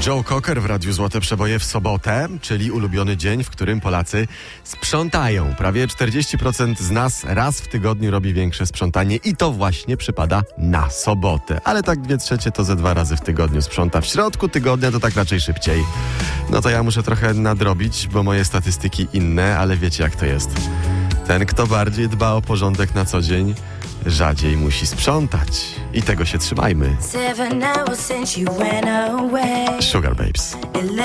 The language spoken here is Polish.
Joe Cocker w Radiu Złote Przeboje w sobotę, czyli ulubiony dzień, w którym Polacy sprzątają. Prawie 40% z nas raz w tygodniu robi większe sprzątanie i to właśnie przypada na sobotę. Ale tak 2/3 to ze 2 razy w tygodniu sprząta. W środku tygodnia to tak raczej szybciej. No to ja muszę trochę nadrobić, bo moje statystyki inne, ale wiecie jak to jest. Ten, kto bardziej dba o porządek na co dzień, rzadziej musi sprzątać. I tego się trzymajmy. Sugar Babes.